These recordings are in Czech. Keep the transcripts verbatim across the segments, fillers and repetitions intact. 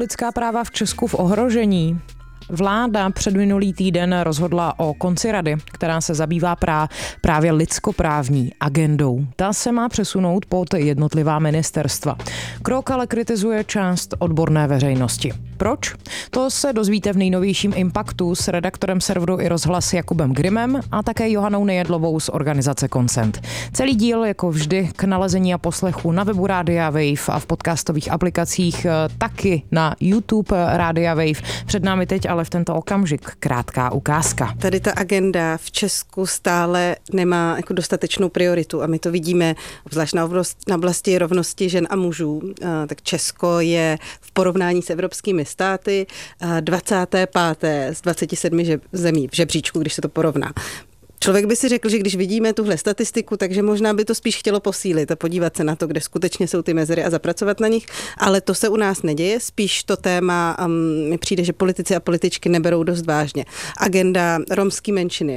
lidská práva v Česku v ohrožení? Vláda předminulý týden rozhodla o konci rady, která se zabývá prá, právě lidskoprávní agendou. Ta se má přesunout pod jednotlivá ministerstva. Krok ale kritizuje část odborné veřejnosti. Proč? To se dozvíte v nejnovějším Impaktu s redaktorem serveru i rozhlas Jakubem Grimem a také Johanou Nejedlovou z organizace Consent. Celý díl, jako vždy, k nalezení a poslechu na webu Rádia Wave a v podcastových aplikacích, taky na YouTube Rádia Wave. Před námi teď ale v tento okamžik krátká ukázka. Tady ta agenda v Česku stále nemá jako dostatečnou prioritu a my to vidíme obzvlášť na oblasti rovnosti žen a mužů. Tak Česko je v porovnání s evropskými státy dvacáté páté z dvaceti sedmi zemí v žebříčku, když se to porovná. Člověk by si řekl, že když vidíme tuhle statistiku, takže možná by to spíš chtělo posílit a podívat se na to, kde skutečně jsou ty mezery a zapracovat na nich, ale to se u nás neděje, spíš to téma um, mi přijde, že politici a političky neberou dost vážně. Agenda romské menšiny,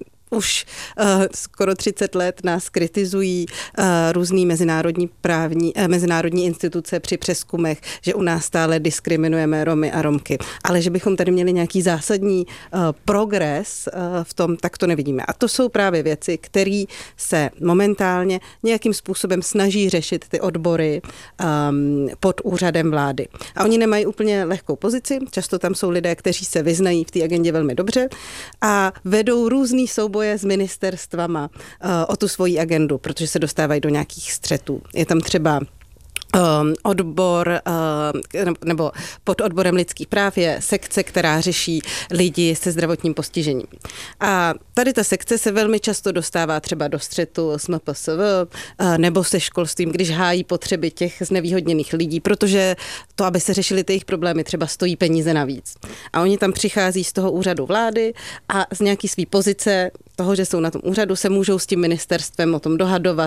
už uh, skoro třicet let nás kritizují uh, různý mezinárodní právní, uh, mezinárodní instituce při přezkumech, že u nás stále diskriminujeme Romy a Romky. Ale že bychom tady měli nějaký zásadní uh, progres uh, v tom, tak to nevidíme. A to jsou právě věci, které se momentálně nějakým způsobem snaží řešit ty odbory um, pod úřadem vlády. A oni nemají úplně lehkou pozici, často tam jsou lidé, kteří se vyznají v té agendě velmi dobře a vedou různý souboj s ministerstvama uh, o tu svoji agendu, protože se dostávají do nějakých střetů. Je tam třeba Um, odbor, uh, nebo pod odborem lidských práv je sekce, která řeší lidi se zdravotním postižením. A tady ta sekce se velmi často dostává třeba do střetu s M P S V uh, nebo se školstvím, když hájí potřeby těch znevýhodněných lidí, protože to, aby se řešily ty jejich problémy, třeba stojí peníze navíc. A oni tam přichází z toho úřadu vlády a z nějaký svý pozice toho, že jsou na tom úřadu, se můžou s tím ministerstvem o tom dohadovat,